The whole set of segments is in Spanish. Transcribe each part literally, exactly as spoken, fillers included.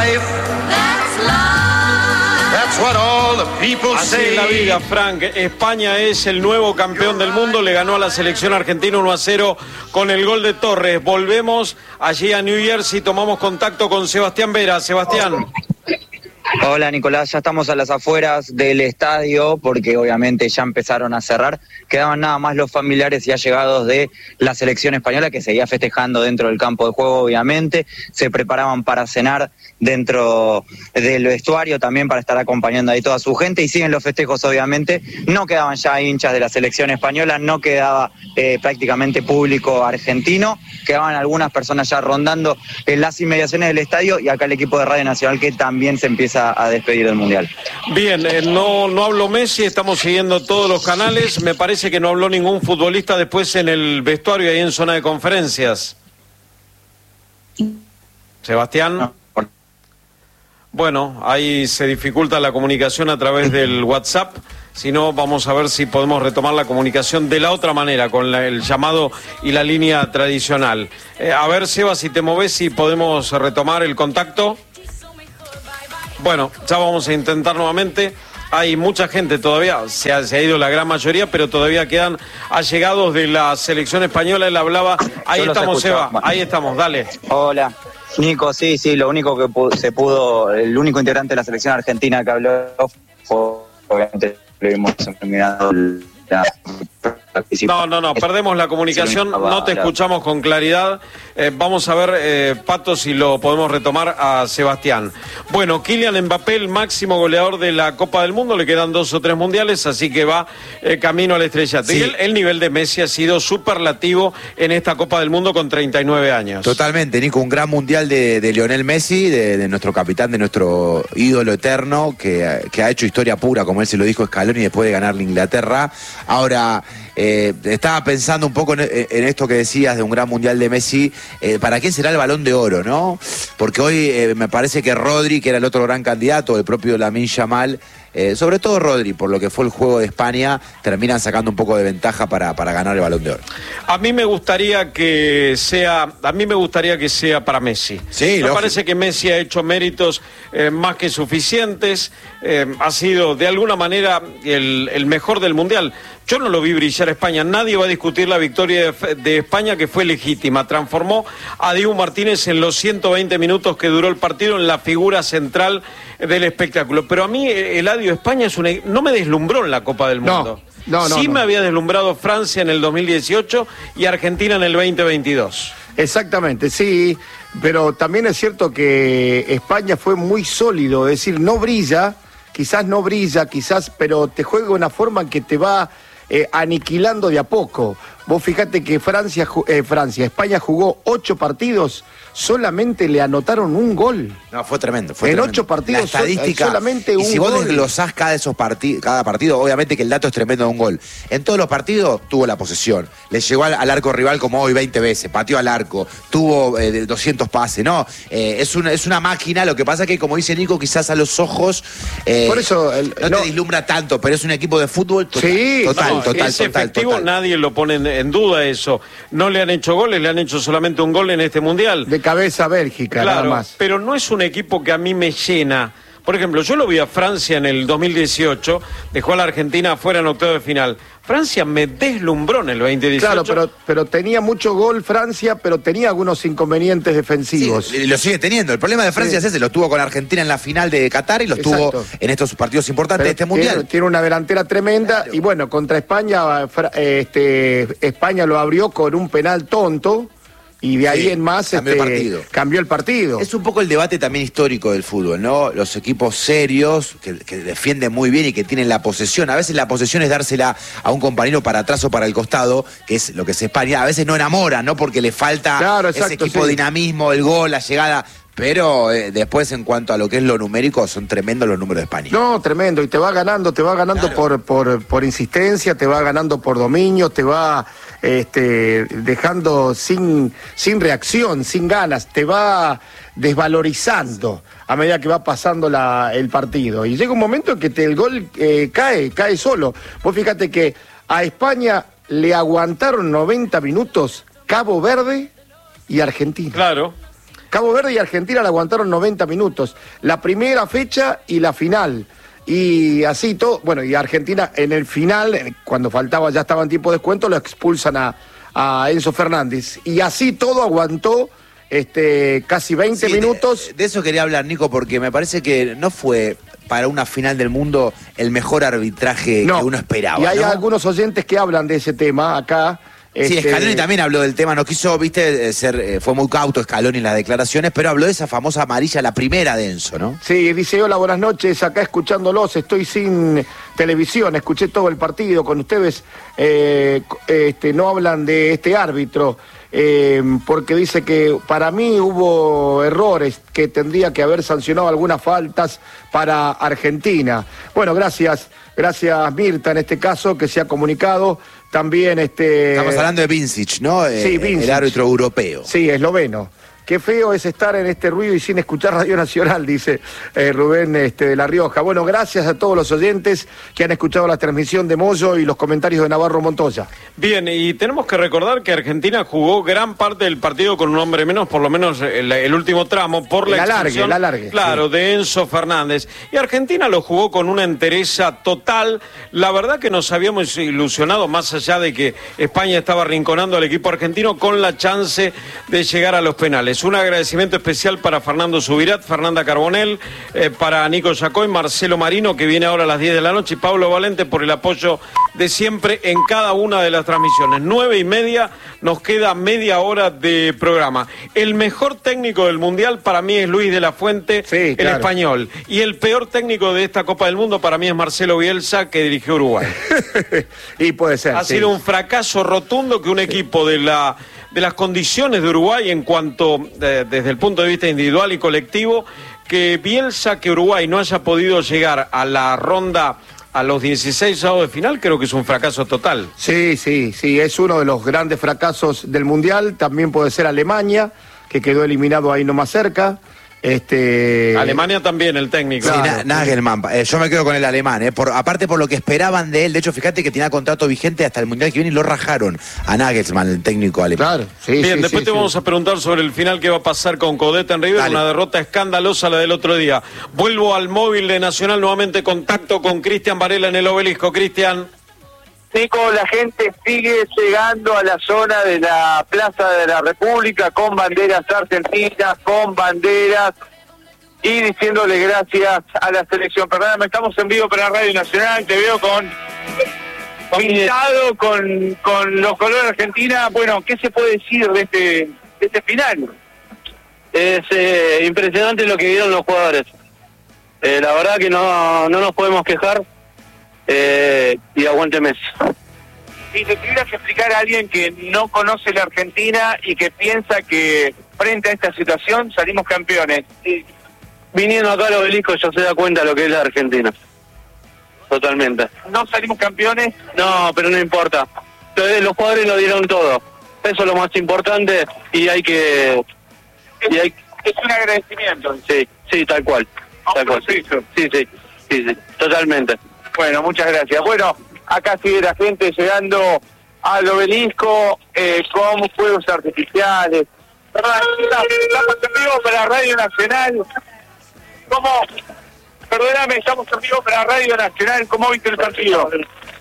life. That's life. That's what all the people Así say. es la vida, Frank. España es el nuevo campeón del mundo. Le ganó a la selección argentina uno a cero con el gol de Torres. Volvemos allí a New Jersey. Tomamos contacto con Sebastián Vera. Sebastián. Hola Nicolás, ya estamos a las afueras del estadio porque obviamente ya empezaron a cerrar. Quedaban nada más los familiares y allegados de la selección española que seguía festejando dentro del campo de juego, obviamente. Se preparaban para cenar dentro del vestuario también para estar acompañando ahí toda su gente y siguen los festejos, obviamente. No quedaban ya hinchas de la selección española, no quedaba eh, prácticamente público argentino. Quedaban algunas personas ya rondando en las inmediaciones del estadio y acá el equipo de Radio Nacional que también se empieza a despedir del Mundial. Bien, eh, no, no habló Messi, estamos siguiendo todos los canales. Me parece que no habló ningún futbolista después en el vestuario, ahí en zona de conferencias. Sebastián. No. Bueno, ahí se dificulta la comunicación a través del WhatsApp. Si no, vamos a ver si podemos retomar la comunicación de la otra manera, con la, el llamado y la línea tradicional. Eh, a ver, Seba, si te moves, si podemos retomar el contacto. Bueno, ya vamos a intentar nuevamente. Hay mucha gente todavía, se ha, se ha ido la gran mayoría, pero todavía quedan allegados de la selección española. Él hablaba, ahí estamos, Seba, ahí estamos, dale. Hola, Nico, sí, sí, lo único que pu- se pudo, el único integrante de la selección argentina que habló fue, obviamente, lo hemos terminado la No, no, no, perdemos la comunicación, no te escuchamos con claridad. Eh, vamos a ver, eh, Pato, si lo podemos retomar a Sebastián. Bueno, Kylian Mbappé, el máximo goleador de la Copa del Mundo, le quedan dos o tres mundiales, así que va eh, camino al estrellato. Sí. Y el, el nivel de Messi ha sido superlativo en esta Copa del Mundo con treinta y nueve años. Totalmente, Nico, un gran mundial de, de Lionel Messi, de, de nuestro capitán, de nuestro ídolo eterno, que, que ha hecho historia pura, como él se lo dijo Scaloni, después de ganarle Inglaterra. Ahora, eh, estaba pensando un poco en, en esto que decías de un gran mundial de Messi. Eh, ¿Para quién será el Balón de Oro, no? Porque hoy eh, me parece que Rodri, que era el otro gran candidato, el propio Lamine Yamal, eh, sobre todo Rodri, por lo que fue el juego de España, terminan sacando un poco de ventaja para, para ganar el Balón de Oro. A mí me gustaría que sea, a mí me gustaría que sea para Messi. Sí, me lógico. parece que Messi ha hecho méritos eh, más que suficientes, eh, ha sido de alguna manera el, el mejor del mundial. Yo no lo vi brillar a España, nadie va a discutir la victoria de, de España, que fue legítima. Transformó a Dibu Martínez en los ciento veinte minutos que duró el partido en la figura central del espectáculo. Pero a mí, Eladio, España es una, no me deslumbró en la Copa del Mundo. No, no, no, sí no. me había deslumbrado Francia en el dos mil dieciocho y Argentina en el veinte veintidós. Exactamente, sí, pero también es cierto que España fue muy sólido, es decir, no brilla, quizás no brilla, quizás, pero te juega de una forma que te va eh, aniquilando de a poco. Vos fíjate que Francia, eh, Francia, España jugó ocho partidos, solamente le anotaron un gol. No, fue tremendo. Fue en tremendo. ocho partidos la estadística, sol, solamente un gol. Y si vos desglosás cada, esos partid, cada partido, obviamente que el dato es tremendo de un gol. En todos los partidos tuvo la posesión. Le llegó al, al arco rival como hoy veinte veces, pateó al arco, tuvo eh, doscientos pases. No, eh, es, una, es una máquina. Lo que pasa es que, como dice Nico, quizás a los ojos eh, Por eso, el, no, no te vislumbra tanto, pero es un equipo de fútbol total. Sí, total, No, total, es total, efectivo, total. nadie lo pone en, en duda eso. No le han hecho goles, le han hecho solamente un gol en este mundial. de cabeza Bélgica, Claro, nada más. pero no es un equipo que a mí me llena. Por ejemplo, yo lo vi a Francia en el dos mil dieciocho, dejó a la Argentina afuera en octavo de final. Francia me deslumbró en el veinte dieciocho. Claro, pero, pero tenía mucho gol Francia, pero tenía algunos inconvenientes defensivos. Sí, lo sigue teniendo. El problema de Francia Sí. es ese, lo tuvo con Argentina en la final de Qatar y lo Exacto. tuvo en estos partidos importantes de este Pero mundial. Tiene, tiene una delantera tremenda. Claro. Y bueno, contra España, fra- este, España lo abrió con un penal tonto. Y de ahí Sí, en más cambió el este, partido. cambió el partido. Es un poco el debate también histórico del fútbol, ¿no? Los equipos serios, que, que defienden muy bien y que tienen la posesión. A veces la posesión es dársela a un compañero para atrás o para el costado, que es lo que es España. A veces no enamora, ¿no? Porque le falta Claro, ese exacto, equipo sí. dinamismo, el gol, la llegada. Pero eh, después, en cuanto a lo que es lo numérico, son tremendos los números de España. No, tremendo. Y te va ganando, te va ganando Claro. por, por, por insistencia, te va ganando por dominio, te va este, dejando sin, sin reacción, sin ganas, te va desvalorizando a medida que va pasando la, el partido. Y llega un momento en que te, el gol eh, cae, cae solo. Vos fíjate que a España le aguantaron noventa minutos Cabo Verde y Argentina. Claro. Cabo Verde y Argentina la aguantaron noventa minutos, la primera fecha y la final. Y así todo, bueno, y Argentina en el final, cuando faltaba, ya estaba en tiempo de descuento, lo expulsan a, a Enzo Fernández. Y así todo aguantó este, casi veinte Sí, minutos. De, de eso quería hablar, Nico, porque me parece que no fue para una final del mundo el mejor arbitraje No. que uno esperaba. Y hay ¿no? algunos oyentes que hablan de ese tema acá. Sí, este, Scaloni también habló del tema, no quiso, viste, ser, eh, fue muy cauto Scaloni en las declaraciones, pero habló de esa famosa amarilla, la primera de Enzo, ¿no? Sí, dice, hola, buenas noches, acá escuchándolos, estoy sin televisión, escuché todo el partido con ustedes, eh, este, no hablan de este árbitro, eh, porque dice que para mí hubo errores, que tendría que haber sancionado algunas faltas para Argentina. Bueno, gracias, gracias Mirta en este caso, que se ha comunicado. También este. Estamos hablando de Vincic, ¿no? Sí, Eh, Vincic. El árbitro europeo. Sí, esloveno. Qué feo es estar en este ruido y sin escuchar Radio Nacional, dice eh, Rubén este, de La Rioja. Bueno, gracias a todos los oyentes que han escuchado la transmisión de Moyo y los comentarios de Navarro Montoya. Bien, y tenemos que recordar que Argentina jugó gran parte del partido con un hombre menos, por lo menos el, el último tramo, por la El alargue, expulsión, el alargue, claro, sí. de Enzo Fernández. Y Argentina lo jugó con una entereza total. La verdad que nos habíamos ilusionado, más allá de que España estaba rinconando al equipo argentino, con la chance de llegar a los penales. Un agradecimiento especial para Fernando Subirat, Fernanda Carbonell, eh, para Nico Yacoy, Marcelo Marino, que viene ahora a las diez de la noche, y Pablo Valente por el apoyo de siempre en cada una de las transmisiones. Nueve y media, nos queda media hora de programa. El mejor técnico del Mundial para mí es Luis de la Fuente, Sí, el claro. español. Y el peor técnico de esta Copa del Mundo para mí es Marcelo Bielsa, que dirigió Uruguay. Y puede ser. Ha sí. sido un fracaso rotundo que un equipo de la de las condiciones de Uruguay en cuanto, eh, desde el punto de vista individual y colectivo, que Bielsa, que Uruguay no haya podido llegar a la ronda, a los dieciséis avos de final, creo que es un fracaso total. Sí, sí, sí, es uno de los grandes fracasos del Mundial. También puede ser Alemania, que quedó eliminado ahí nomás cerca. Este... Alemania también, el técnico. Sí, Claro. Na- Nagelman, eh, yo me quedo con el alemán, eh, por, aparte por lo que esperaban de él. De hecho, fíjate que tenía contrato vigente hasta el Mundial que viene y lo rajaron a Nagelsmann, el técnico alemán. Claro, sí, Bien, sí, después sí, te sí. vamos a preguntar sobre el final que va a pasar con Coudet en River, Dale. una derrota escandalosa la del otro día. Vuelvo al móvil de Nacional, nuevamente contacto con Cristian Varela en el Obelisco. Cristian. Nico, la gente sigue llegando a la zona de la Plaza de la República con banderas argentinas, con banderas y diciéndole gracias a la selección. Perdóname, estamos en vivo para Radio Nacional, te veo con pintado con, con los colores de Argentina. Bueno, ¿qué se puede decir de este, de este final? Es eh, impresionante lo que dieron los jugadores. Eh, la verdad que no, no nos podemos quejar. Eh, y aguante Messi. Si te tuvieras que explicar a alguien que no conoce la Argentina y que piensa que frente a esta situación salimos campeones, y Viniendo acá al Obelisco ya se da cuenta lo que es la Argentina. Totalmente. no salimos campeones, No, pero no importa. Entonces, los jugadores lo dieron todo. Eso es lo más importante y hay que... Y hay, es un agradecimiento. sí, sí, tal cual. A un Tal cual. Sí, proceso. sí, sí, sí, sí, totalmente. Bueno, muchas gracias. Bueno, acá sigue la gente llegando al Obelisco eh, con fuegos artificiales. Perdón, estamos en vivo para Radio Nacional. ¿Cómo? Perdóname, estamos en vivo para Radio Nacional. ¿Cómo viste el partido?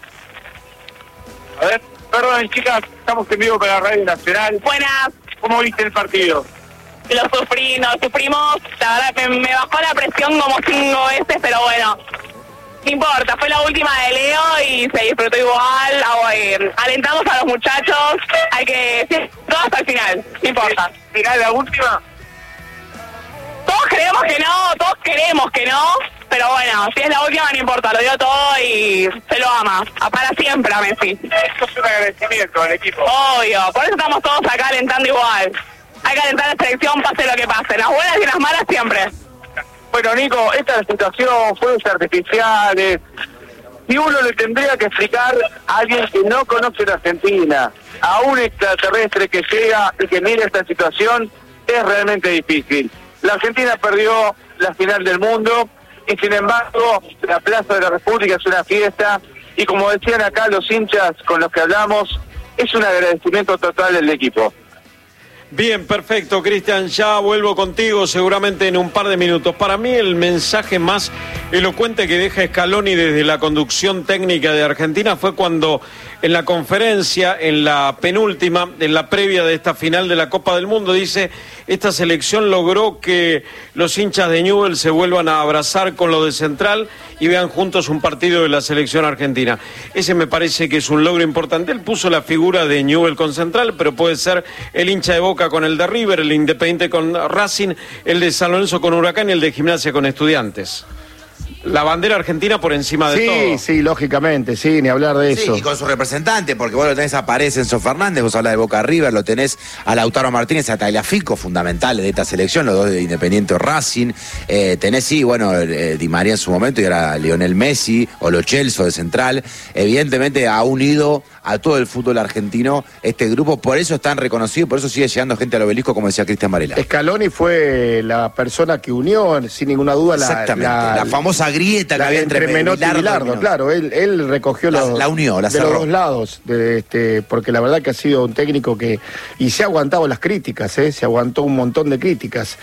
A ver, perdón, chicas, estamos en vivo para Radio Nacional. Buenas, ¿Cómo viste el partido? lo sufrí, nos sufrimos, la verdad me, me bajó la presión como cinco veces, pero bueno, no importa, fue la última de Leo y se disfrutó igual, ah, eh, alentamos a los muchachos, hay que, sí, todo hasta el final, no importa. ¿Final la última? Todos creemos que no, todos queremos que no, pero bueno, si es la última no importa, lo dio todo y se lo ama, a para siempre a Messi. Esto es un agradecimiento al equipo. Obvio, por eso estamos todos acá alentando igual. Hay que alentar la selección, pase lo que pase, las buenas y las malas siempre. Bueno, Nico, esta es la situación, fuegos artificiales. Si uno le tendría que explicar a alguien que no conoce la Argentina, a un extraterrestre que llega y que mira esta situación, es realmente difícil. La Argentina perdió la final del mundo y sin embargo la Plaza de la República es una fiesta y como decían acá los hinchas con los que hablamos, es un agradecimiento total del equipo. Bien, perfecto, Cristian, ya vuelvo contigo seguramente en un par de minutos. Para mí el mensaje más elocuente que deja Scaloni desde la conducción técnica de Argentina fue cuando en la conferencia, en la penúltima, en la previa de esta final de la Copa del Mundo, dice: esta selección logró que los hinchas de Newell's se vuelvan a abrazar con los de Central y vean juntos un partido de la selección argentina. Ese me parece que es un logro importante. Él puso la figura de Newell's con Central, pero puede ser el hincha de Boca con el de River, el Independiente con Racing, el de San Lorenzo con Huracán y el de Gimnasia con Estudiantes. La bandera argentina por encima de sí, todo. Sí, sí, lógicamente, sí, ni hablar de eso. Sí, y con su representante, porque vos lo tenés a Paredes, Enzo Fernández, vos hablas de Boca River, lo tenés a Lautaro Martínez, a Tagliafico, fundamentales de esta selección, los dos de Independiente o Racing. Eh, tenés, sí, bueno, eh, Di María en su momento y ahora Lionel Messi, o Lo Celso de Central. Evidentemente ha unido a todo el fútbol argentino este grupo, por eso están reconocidos, por eso sigue llegando gente al obelisco, como decía Cristian Varela. Scaloni fue la persona que unió, sin ninguna duda, la, Exactamente, la, la famosa grieta que había entre, entre Menotti y Bilardo, claro, él, él recogió la, los, la unió, la de cerró. los dos lados, de este, porque la verdad que ha sido un técnico que, y se ha aguantado las críticas, ¿eh? Se aguantó un montón de críticas.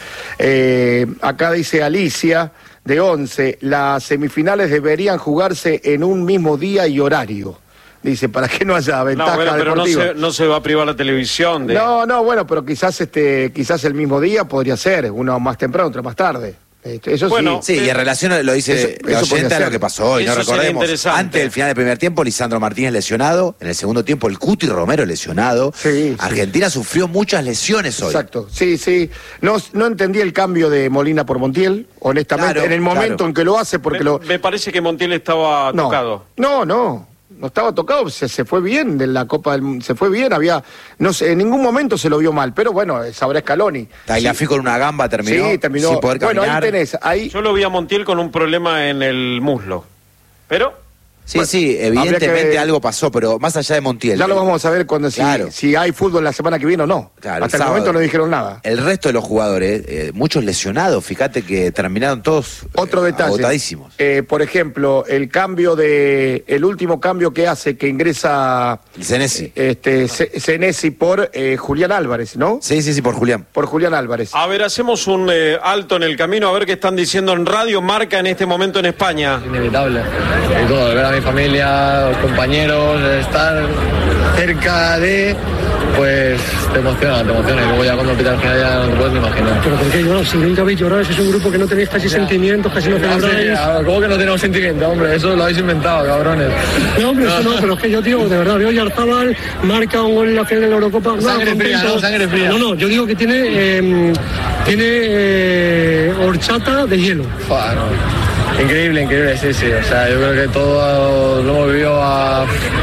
Eh, acá dice Alicia, de once, las semifinales deberían jugarse en un mismo día y horario. Dice, para que no haya ventaja No, bueno, pero no deportiva. se, no se va a privar la televisión de... No, no, bueno, pero quizás este, quizás el mismo día podría ser, uno más temprano, otro más tarde. Eso bueno, sí. Sí, y en relación a lo dice Eso- la eso oyenta podría a lo ser. que pasó hoy, Eso no sería recordemos. interesante. Antes del final del primer tiempo, Lisandro Martínez lesionado, en el segundo tiempo el Cuti Romero lesionado. Sí, sí. Argentina sufrió muchas lesiones hoy. Exacto, sí, sí. No, no entendí el cambio de Molina por Montiel, honestamente, Claro, en el momento claro. en que lo hace, porque me, lo... me parece que Montiel estaba No, tocado. no, no, no estaba tocado, se, se fue bien de la Copa del Mundo, se fue bien, había, no sé, en ningún momento se lo vio mal, pero bueno, sabrá Scaloni. Tagliafico con una gamba terminó, Sí, terminó. sin poder Bueno, caminar. ahí tenés, ahí... Yo lo vi a Montiel con un problema en el muslo. Pero... Sí, Bueno, sí, habría evidentemente que- algo pasó, pero más allá de Montiel. Ya lo vamos a ver cuando si, Claro. si hay fútbol la semana que viene o no. Claro, Hasta el, sábado. momento no dijeron nada. El resto de los jugadores, eh, muchos lesionados, fíjate que terminaron todos eh, Otro detalle. agotadísimos. Eh, por ejemplo, el cambio de. El último cambio que hace, que ingresa. El Senesi. Este, Se- Senesi por eh, Julián Álvarez, ¿no? Sí, sí, sí, por Julián. Por Julián Álvarez. A ver, hacemos un eh, alto en el camino a ver qué están diciendo en Radio Marca en este momento en España. Inevitable. Y todo, ver a mi familia, los compañeros, estar cerca de, pues te emociona, te emociona. Y luego ya cuando pita al final ya no te puedes ni imaginar. Pero ¿por qué llorar? Si nunca habéis llorado, si es un grupo que no tenéis casi sentimientos, casi no celebráis. ¿Cómo que no tenemos sentimiento, hombre? Eso lo habéis inventado, cabrones. No, hombre, eso no, pero es que yo digo, de verdad, veo a Yarzábal, marca un gol en la final de la Eurocopa. no, Sangre fría, contento. ¿no? Sangre fría. No, no, yo digo que tiene, eh, tiene eh, horchata de hielo. Fua, no. Increíble, increíble, sí, sí. O sea, yo creo que todo lo hemos vivido a,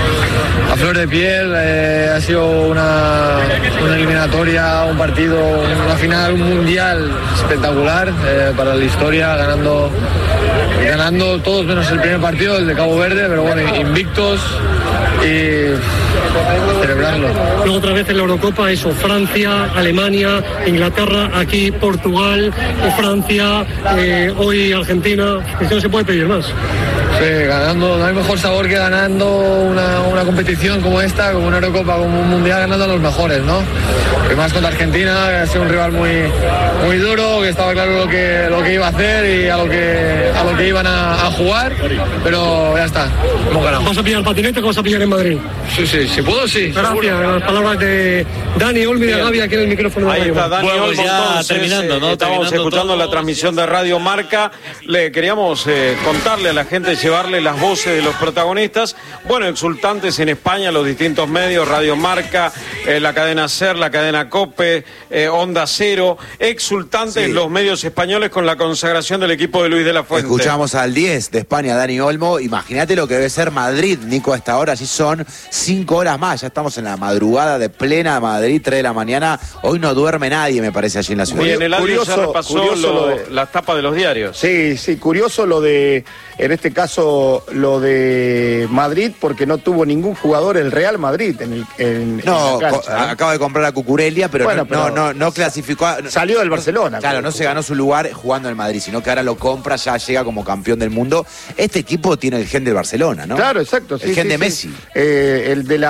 a flor de piel. Eh, ha sido una, una eliminatoria, un partido, una final, un mundial espectacular eh, para la historia, ganando, ganando todos menos el primer partido, el de Cabo Verde, pero bueno, invictos y celebrarlo. Luego otra vez en la Eurocopa, eso, Francia, Alemania, Inglaterra, aquí Portugal, eh, Francia, eh, hoy Argentina. Es que no se puede pedir más. Sí, ganando, no hay mejor sabor que ganando una, una competición como esta, como una Eurocopa, como un Mundial, ganando a los mejores, ¿no? Y más contra Argentina, que ha sido un rival muy, muy duro, que estaba claro lo que, lo que iba a hacer y a lo que, a lo que iban a, a jugar, pero ya está, hemos ganado. ¿Vas a pillar patinete o vas a pillar en Madrid? Sí, sí, si puedo, sí. Gracias, las palabras de Dani Olmi de Gavi aquí en el micrófono de Ahí Radio está Marca. Dani Bueno, Olmo, ya entonces, terminando, ¿no? eh, Estamos Terminando escuchando todo. la transmisión de Radio Marca. Le queríamos eh, contarle a la gente, llevarle las voces de los protagonistas. Bueno, exultantes en España, los distintos medios, Radio Marca, eh, la cadena SER, la cadena COPE, eh, Onda Cero. Exultantes Sí. los medios españoles con la consagración del equipo de Luis de la Fuente. Escuchamos al diez de España, Dani Olmo. Imagínate lo que debe ser Madrid, Nico, a esta hora. Así son cinco horas más. Ya estamos en la madrugada de plena Madrid, tres de la mañana. Hoy no duerme nadie, me parece, allí en la ciudad. Bien, el audio ya Curioso- repasó curioso lo- lo de- las tapas de los diarios. Sí, sí, curioso lo de, en este caso, lo de Madrid, porque no tuvo ningún jugador el Real Madrid en, el, en, No, en la co- cancha, ¿no? acaba de comprar a Cucurelia, pero, Bueno, no, pero no, no, no clasificó. a- Salió del Barcelona. Claro, no se ganó su lugar jugando en Madrid, sino que ahora lo compra, ya llega como campeón del mundo. Este equipo tiene el gen del Barcelona, ¿no? Claro, exacto. El sí, gen sí, de sí. Messi. Eh, el de la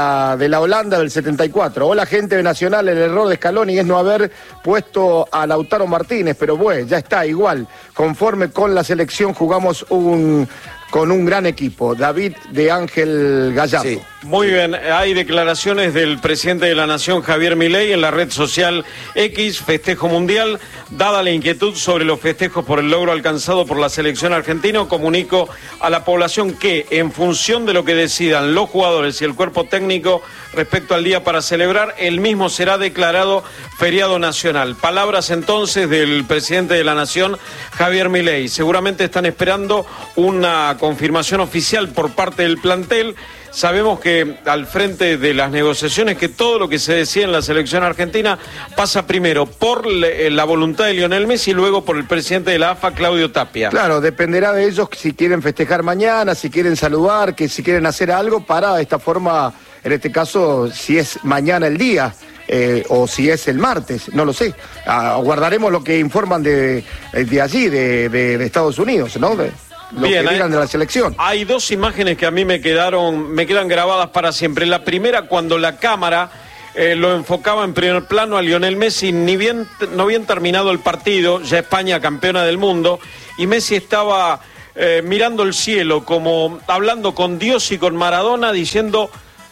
la, de la Holanda del setenta y cuatro. Hola, gente de Nacional, el error de Scaloni es no haber puesto a Lautaro Martínez, pero bueno, ya está igual. Conforme con la selección jugamos un... con un gran equipo, David de Ángel Gallardo. Sí. Muy bien, hay declaraciones del presidente de la Nación, Javier Milei, en la red social X, festejo mundial. Dada la inquietud sobre los festejos por el logro alcanzado por la selección argentina, comunico a la población que, en función de lo que decidan los jugadores y el cuerpo técnico respecto al día para celebrar, el mismo será declarado feriado nacional. Palabras entonces del presidente de la Nación, Javier Milei. Seguramente están esperando una confirmación oficial por parte del plantel. Sabemos que al frente de las negociaciones que todo lo que se decide en la selección argentina pasa primero por la voluntad de Lionel Messi y luego por el presidente de la A F A, Claudio Tapia. Claro, dependerá de ellos si quieren festejar mañana, si quieren saludar, que si quieren hacer algo para de esta forma, en este caso, si es mañana el día. Eh, o si es el martes, no lo sé. Aguardaremos lo que informan de, de allí, de, de, de Estados Unidos, ¿no? De, Lo Bien, que digan hay, de la selección. Hay dos imágenes que a mí me quedaron, me quedan grabadas para siempre. La primera, cuando la cámara eh, lo enfocaba en primer plano a Lionel Messi, ni bien, no bien terminado el partido, ya España campeona del mundo, y Messi estaba eh, mirando el cielo, como hablando con Dios y con Maradona, diciendo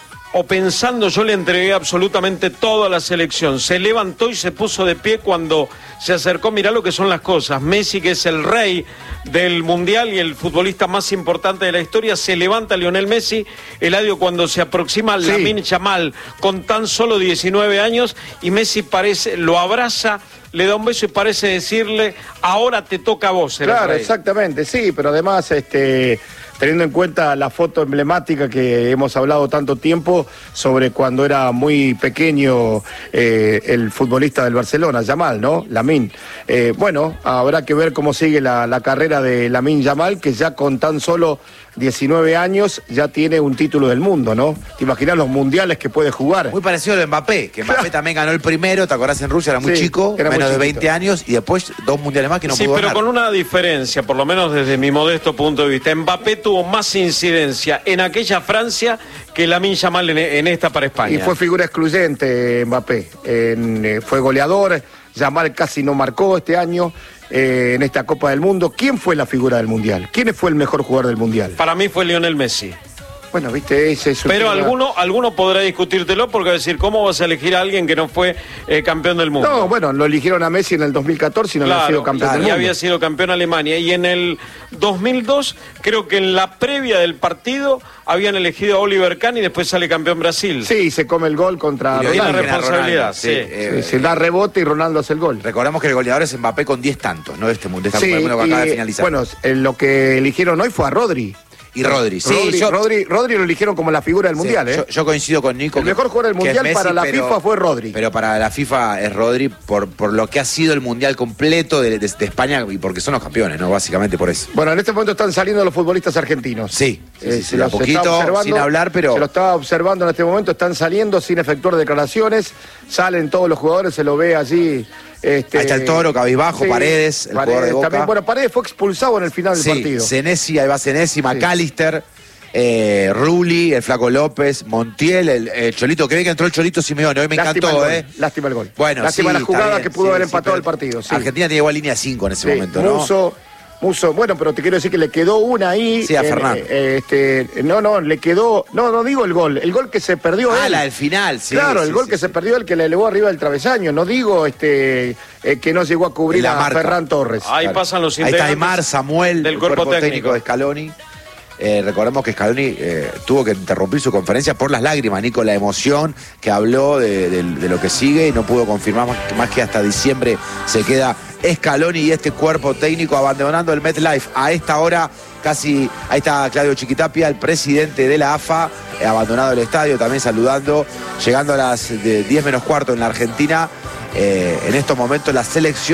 o pensando, yo le entregué absolutamente todo a la selección. Se levantó y se puso de pie cuando se acercó. Mirá lo que son las cosas. Messi, que es el rey del Mundial y el futbolista más importante de la historia, se levanta Lionel Messi. Eladio, cuando se aproxima sí. Lamine Yamal con tan solo diecinueve años, y Messi parece, lo abraza, le da un beso y parece decirle, ahora te toca a vos. Claro, exactamente, sí, pero además, este... teniendo en cuenta la foto emblemática que hemos hablado tanto tiempo sobre cuando era muy pequeño eh, el futbolista del Barcelona, Yamal, ¿no? Lamine. Eh, bueno, habrá que ver cómo sigue la, la carrera de Lamine Yamal, que ya con tan solo diecinueve años ya tiene un título del mundo, ¿no? ¿Te imaginas los mundiales que puede jugar? Muy parecido al Mbappé, que Mbappé claro. también ganó el primero, ¿te acordás? En Rusia era muy sí, chico, era menos muy de veinte años, y después dos mundiales más que no sí, pudo ganar. Sí, pero con una diferencia, por lo menos desde mi modesto punto de vista. Mbappé tuvo más incidencia en aquella Francia que Lamine Yamal en, en esta para España. Y fue figura excluyente Mbappé, en, eh, fue goleador, Yamal casi no marcó este año. Eh, en esta Copa del Mundo. ¿Quién fue la figura del Mundial? ¿Quién fue el mejor jugador del Mundial? Para mí fue Lionel Messi. Bueno, viste, ese es un Pero tema... alguno, alguno podrá discutírtelo porque va a decir, ¿cómo vas a elegir a alguien que no fue eh, campeón del mundo? No, bueno, lo eligieron a Messi en el dos mil catorce y no claro, había sido campeón claro, del mundo. Y había sido campeón Alemania. Y en el dos mil dos, creo que en la previa del partido habían elegido a Oliver Kahn y después sale campeón Brasil. Sí, se come el gol contra y Ronaldo. la responsabilidad, sí. sí. Eh, se da rebote y Ronaldo hace el gol. Recordamos que el goleador es Mbappé con diez tantos, ¿no? Este mundo, esta sí, Copa del Mundo que acaba de y, finalizar. Bueno, eh, lo que eligieron hoy fue a Rodri. Y Rodri, sí. Rodri, yo, Rodri, Rodri lo eligieron como la figura del sí, Mundial, ¿eh? Yo, yo coincido con Nico. El que, mejor jugador del Mundial Messi, para la pero, FIFA fue Rodri. Pero para la FIFA es Rodri por, por lo que ha sido el Mundial completo de, de, de España y porque son los campeones, ¿no? Básicamente por eso. Bueno, en este momento están saliendo los futbolistas argentinos. Sí, sí, eh, sí, se sí, los a poquito, sin hablar, pero... Se lo estaba observando en este momento, están saliendo sin efectuar declaraciones, salen todos los jugadores, se lo ve allí... Este, ahí está el Toro, cabizbajo, sí, Paredes, el Paredes, jugador de Boca. También, bueno, Paredes fue expulsado en el final del sí, partido. Senesi, ahí va Senesi, McAllister... Sí. Eh, Rulli, el Flaco López, Montiel, el, el Cholito, que ve que entró el Cholito Simeone, hoy me Lástima encantó, el eh. Lástima el gol. Bueno, Lástima sí, la jugada bien, que pudo sí, haber sí, empatado el partido. Sí. Argentina tiene igual línea cinco en ese sí, momento, ¿no? Muso, Muso, bueno, pero te quiero decir que le quedó una ahí. Sí, a Fernando. Eh, este, no, no, le quedó, no, no digo el gol, el gol que se perdió ah, él. la del final, sí. Claro, sí, el gol sí, que sí. se perdió él, que le elevó arriba del travesaño. No digo este eh, que no llegó a cubrir la a marca. Ferran Torres. Ahí claro. pasan los integrantes. Ahí está Aymar, Samuel, del cuerpo, cuerpo técnico. técnico de Scaloni. Eh, recordemos que Scaloni eh, tuvo que interrumpir su conferencia por las lágrimas, Nico, la emoción que habló de, de, de lo que sigue y no pudo confirmar más, más que hasta diciembre se queda Scaloni y este cuerpo técnico abandonando el MetLife. A esta hora casi, ahí está Claudio Chiquitapia, el presidente de la A F A, eh, abandonado el estadio, también saludando, llegando a las de diez menos cuarto en la Argentina. Eh, en estos momentos la selección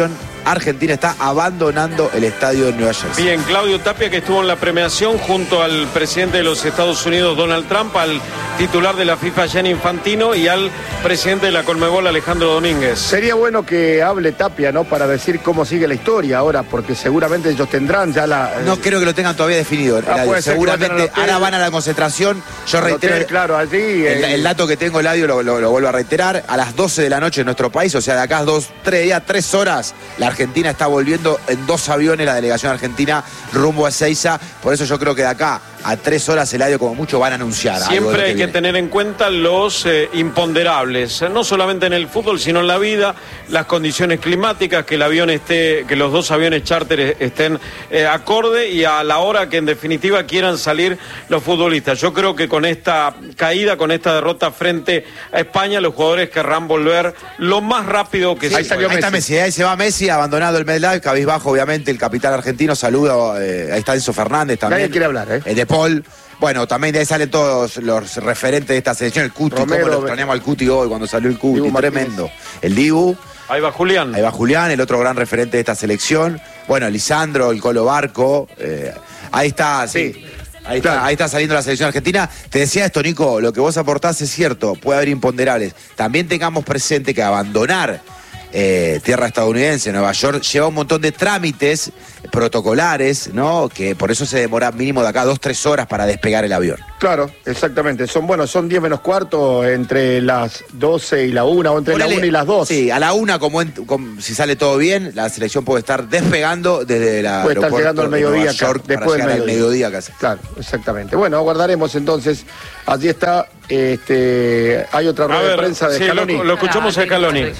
Argentina está abandonando el estadio de Nueva Jersey. Bien, Claudio Tapia, que estuvo en la premiación junto al presidente de los Estados Unidos, Donald Trump, al titular de la FIFA, Gianni Infantino, y al presidente de la Conmebol, Alejandro Domínguez. Sería bueno que hable Tapia, ¿no? Para decir cómo sigue la historia ahora, porque seguramente ellos tendrán ya la... Eh... No creo que lo tengan todavía definido. Ah, Eladio. Seguramente ahora van a la concentración. Yo reitero, hotel, claro, allí, el, eh... el dato que tengo, Eladio, lo, lo, lo vuelvo a reiterar, a las doce de la noche en nuestro país, o sea, de acá dos, tres días, tres horas, la Argentina está volviendo en dos aviones, la delegación argentina rumbo a Ezeiza. Por eso yo creo que de acá a tres horas, Eladio, como mucho van a anunciar. Siempre algo hay que, que tener en cuenta los eh, imponderables, no solamente en el fútbol, sino en la vida, las condiciones climáticas, que el avión esté, que los dos aviones charter estén eh, acorde y a la hora que en definitiva quieran salir los futbolistas. Yo creo que con esta caída, con esta derrota frente a España, los jugadores querrán volver lo más rápido que sí, se ahí salió Messi. Ahí está Messi, ahí se va Messi, abandonado el MedLife, cabizbajo, obviamente, el capitán argentino, saluda, eh, ahí está Enzo Fernández también. Nadie quiere hablar, ¿eh? El de Paul. Bueno, también de ahí salen todos los referentes de esta selección. El Cuti, Romero, cómo lo extrañamos al Cuti hoy cuando salió el Cuti, tremendo. El Dibu. Ahí va Julián. Ahí va Julián, el otro gran referente de esta selección. Bueno, Lisandro, el Colo Barco. Eh, ahí está, sí. sí. Ahí, claro. está, ahí está saliendo la selección argentina. Te decía esto, Nico, lo que vos aportás es cierto, puede haber imponderables. También tengamos presente que abandonar Eh, tierra estadounidense, Nueva York, lleva un montón de trámites protocolares, ¿no? Que por eso se demora mínimo de acá dos, tres horas para despegar el avión. Claro, exactamente. Son, bueno, son diez menos cuarto entre las doce y la una, o entre Ponele, la una y las dos. Sí, a la una, como, en, como si sale todo bien, la selección puede estar despegando desde la puede estar llegando al mediodía acá, York, después para del mediodía. al mediodía casi. Claro, exactamente. Bueno, aguardaremos entonces. Allí está, este, hay otra rueda de prensa de sí, Scaloni. Lo, lo escuchamos a Scaloni. Eh,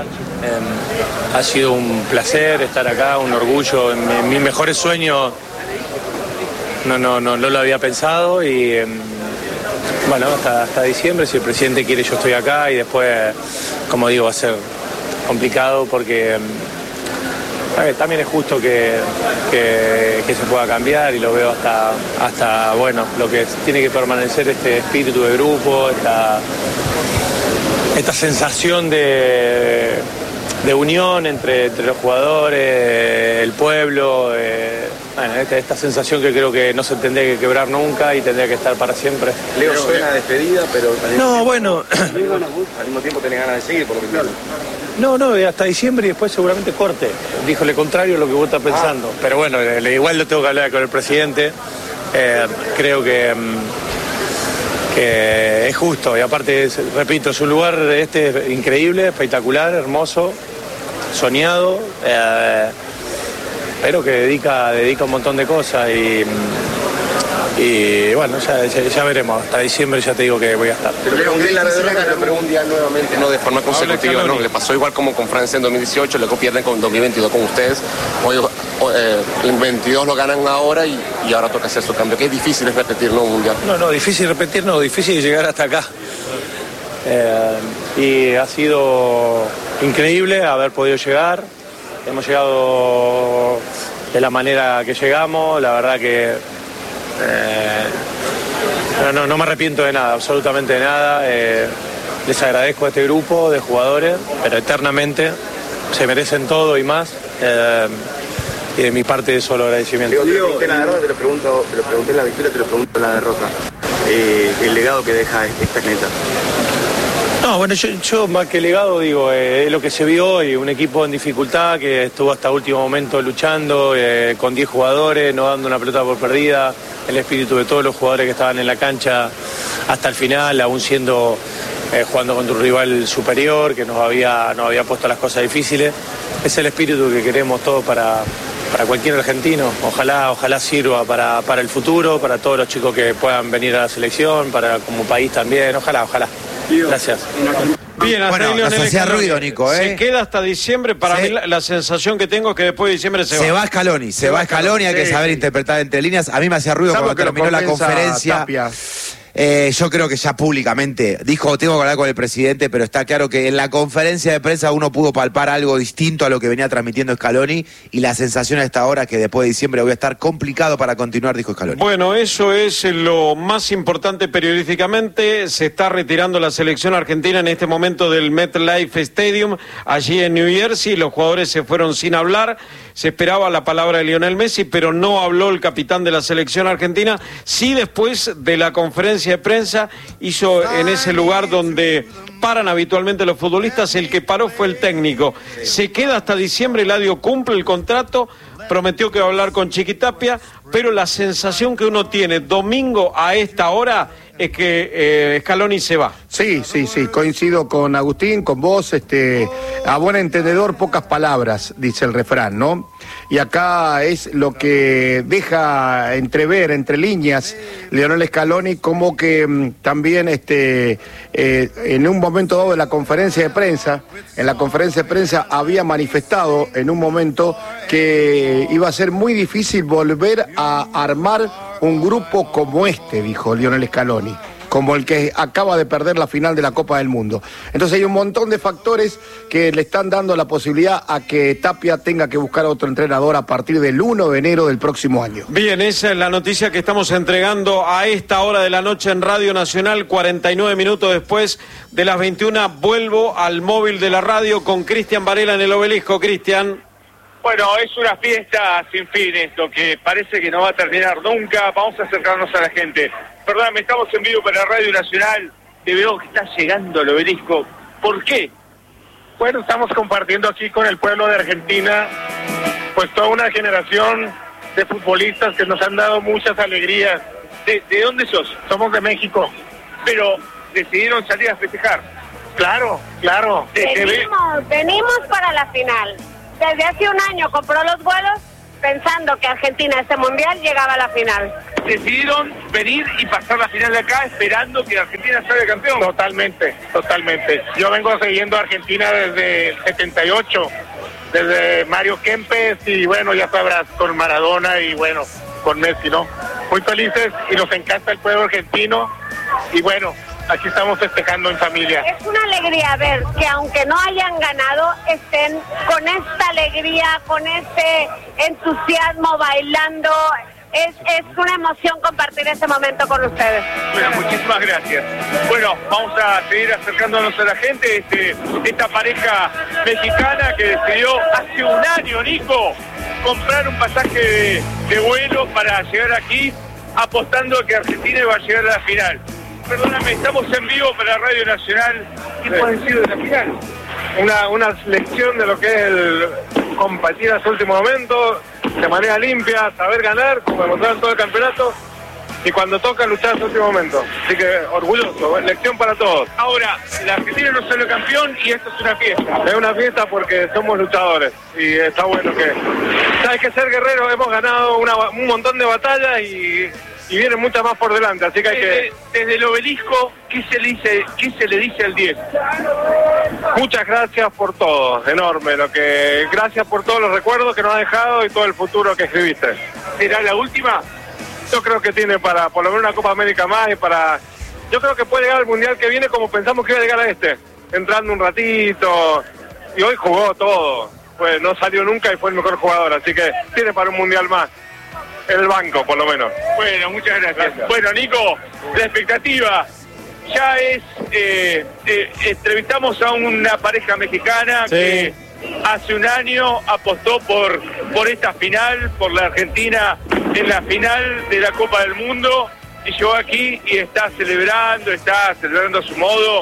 ha sido un placer estar acá, un orgullo. En, en mis mejores sueños no, no, no, no lo había pensado y eh, bueno, hasta, hasta diciembre, si el presidente quiere, yo estoy acá y después, como digo, va a ser complicado porque eh, también es justo que, que, que se pueda cambiar y lo veo hasta, hasta, bueno, lo que tiene que permanecer este espíritu de grupo, esta, esta sensación de, de unión entre, entre los jugadores, el pueblo, eh, bueno, esta, esta sensación que creo que no se tendría que quebrar nunca y tendría que estar para siempre. Leo, suena a despedida, pero... No, bueno... Al mismo tiempo tenés ganas de seguir, por lo que claro. No, no, hasta diciembre y después seguramente corte. Dijo lo contrario a lo que vos estás pensando. Ah. Pero bueno, igual lo tengo que hablar con el presidente. Eh, creo que, que es justo. Y aparte, repito, es un lugar este increíble, espectacular, hermoso, soñado, eh, pero que dedica, dedica un montón de cosas y... Y bueno, ya, ya, ya veremos. Hasta diciembre ya te digo que voy a estar. Pero Leo, la derrota le pregunté nuevamente, no de forma consecutiva, ¿no? Le pasó igual como con Francia en dos mil dieciocho, luego pierden con dos mil veintidós con ustedes. Hoy eh, en veintidós lo ganan ahora y, y ahora toca hacer su cambio. Que es difícil es repetir, ¿no? Un mundial. No, no, difícil repetir, no, difícil llegar hasta acá. Eh, y ha sido increíble haber podido llegar. Hemos llegado de la manera que llegamos, la verdad que... Eh, no, no, no me arrepiento de nada, absolutamente de nada. Eh, les agradezco a este grupo de jugadores, pero eternamente se merecen todo y más. Eh, y de mi parte solo agradecimiento. Digo, te la derrota, te lo pregunto, te lo pregunté en la victoria, te lo pregunto en la derrota. Eh, el legado que deja esta neta. No, bueno, yo, yo más que legado digo, eh, es lo que se vio hoy, un equipo en dificultad que estuvo hasta último momento luchando, eh, con diez jugadores, no dando una pelota por perdida, el espíritu de todos los jugadores que estaban en la cancha hasta el final, aún siendo, eh, jugando contra un rival superior que nos había, nos había puesto las cosas difíciles. Es el espíritu que queremos todos para, para cualquier argentino, ojalá, ojalá sirva para, para el futuro, para todos los chicos que puedan venir a la selección, para como país también, ojalá, ojalá. Gracias. Bien, hasta bueno, ahí nos hacía ruido, Nico, ¿eh? Se queda hasta diciembre. Para sí. mí la, la sensación que tengo es que después de diciembre se va. Se va Scaloni, se, se va Scaloni, hay sí, que saber sí. interpretar entre líneas. A mí me hacía ruido cuando terminó la conferencia. Eh, yo creo que ya públicamente dijo, tengo que hablar con el presidente, pero está claro que en la conferencia de prensa uno pudo palpar algo distinto a lo que venía transmitiendo Scaloni, y la sensación a esta hora que después de diciembre voy a estar complicado para continuar, dijo Scaloni. Bueno, eso es lo más importante periodísticamente. Se está retirando la selección argentina en este momento del MetLife Stadium, allí en New Jersey. Los jugadores se fueron sin hablar. Se esperaba la palabra de Lionel Messi, pero no habló el capitán de la selección argentina. Sí, después de la conferencia de prensa, hizo en ese lugar donde paran habitualmente los futbolistas, el que paró fue el técnico. Se queda hasta diciembre, Eladio cumple el contrato, prometió que va a hablar con Chiquitapia, pero la sensación que uno tiene domingo a esta hora es que eh, Scaloni se va. Sí, sí, sí, coincido con Agustín, con vos, este, a buen entendedor pocas palabras, dice el refrán, ¿no? Y acá es lo que deja entrever, entre líneas, Lionel Scaloni, como que mm, también este, eh, en un momento dado de la conferencia de prensa, en la conferencia de prensa había manifestado en un momento que iba a ser muy difícil volver a armar un grupo como este, dijo Lionel Scaloni, como el que acaba de perder la final de la Copa del Mundo. Entonces hay un montón de factores que le están dando la posibilidad a que Tapia tenga que buscar a otro entrenador a partir del primero de enero del próximo año. Bien, esa es la noticia que estamos entregando a esta hora de la noche en Radio Nacional, cuarenta y nueve minutos después de las veintiuna. Vuelvo al móvil de la radio con Cristian Varela en el Obelisco. Cristian. Bueno, es una fiesta sin fin esto, que parece que no va a terminar nunca. Vamos a acercarnos a la gente. Perdóname, estamos en vivo para Radio Nacional. Te veo que estás llegando al Obelisco. ¿Por qué? Bueno, estamos compartiendo aquí con el pueblo de Argentina, pues toda una generación de futbolistas que nos han dado muchas alegrías. ¿De, de dónde sos? Somos de México. Pero decidieron salir a festejar. Claro, claro. Venimos, venimos para la final. Desde hace un año compró los vuelos pensando que Argentina este mundial llegaba a la final. Decidieron venir y pasar la final de acá esperando que Argentina salga campeón. Totalmente, totalmente. Yo vengo siguiendo a Argentina desde el setenta y ocho, desde Mario Kempes y bueno, ya sabrás, con Maradona y bueno, con Messi, ¿no? Muy felices y nos encanta el pueblo argentino y bueno, aquí estamos festejando en familia. Es una alegría ver que aunque no hayan ganado, estén con esta alegría, con este entusiasmo, bailando. Es, es una emoción compartir este momento con ustedes. Bueno, muchísimas gracias. Bueno, vamos a seguir acercándonos a la gente. Este, esta pareja mexicana que decidió hace un año, Nico, comprar un pasaje de, de vuelo para llegar aquí, apostando a que Argentina iba a llegar a la final. Perdóname, estamos en vivo para Radio Nacional. ¿Qué sí. puede decir de la final? Una, una lección de lo que es el competir a su último momento, de manera limpia, saber ganar, como demostraron todo el campeonato, y cuando toca luchar a su último momento. Así que orgulloso, lección para todos. Ahora, la Argentina no salió campeón y esto es una fiesta. Es una fiesta porque somos luchadores y está bueno que... Hay que ser guerreros, hemos ganado una, un montón de batallas y... y vienen muchas más por delante, así que hay desde, que... Desde el Obelisco, ¿qué se le dice, qué se le dice al diez? Muchas gracias por todo, enorme, lo que gracias por todos los recuerdos que nos ha dejado y todo el futuro que escribiste. ¿Será la última? Yo creo que tiene para por lo menos una Copa América más y para... Yo creo que puede llegar al Mundial que viene como pensamos que iba a llegar a este, entrando un ratito, y hoy jugó todo, pues no salió nunca y fue el mejor jugador, así que tiene para un Mundial más. En el banco, por lo menos. Bueno, muchas gracias. gracias. Bueno, Nico, la expectativa ya es... Eh, eh, entrevistamos a una pareja mexicana sí. que hace un año apostó por, por esta final, por la Argentina en la final de la Copa del Mundo, y llegó aquí y está celebrando, está celebrando a su modo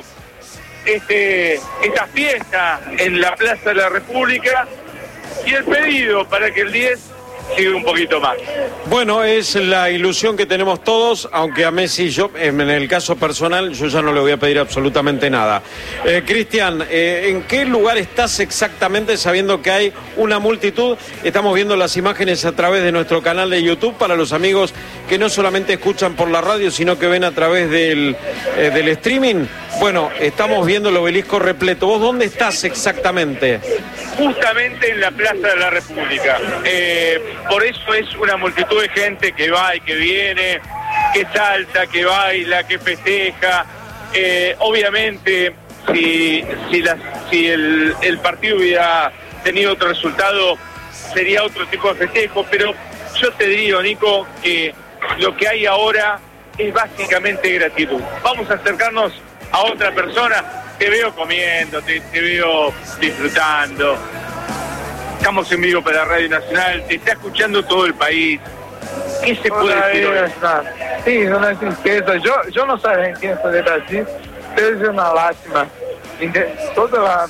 este, esta fiesta en la Plaza de la República, y el pedido para que el diez sigue un poquito más. Bueno, es la ilusión que tenemos todos, aunque a Messi, yo, en el caso personal, yo ya no le voy a pedir absolutamente nada. Eh, Cristian, eh, ¿en qué lugar estás exactamente, sabiendo que hay una multitud? Estamos viendo las imágenes a través de nuestro canal de YouTube para los amigos que no solamente escuchan por la radio, sino que ven a través del, eh, del streaming. Bueno, estamos viendo el Obelisco repleto. ¿Vos dónde estás exactamente? Justamente en la Plaza de la República. Eh, por eso es una multitud de gente que va y que viene, que salta, que baila, que festeja. Eh, obviamente, si, si, la, si el, el partido hubiera tenido otro resultado, sería otro tipo de festejo, pero yo te digo, Nico, que lo que hay ahora es básicamente gratitud. Vamos a acercarnos a otra persona. Te veo comiendo, te, te veo disfrutando. Estamos en vivo para Radio Nacional, te está escuchando todo el país. ¿Qué se puede Hola, decir hoy? Sí, una tristeza. Yo, yo no soy argentino, soy de Brasil, pero es una lástima. Toda la,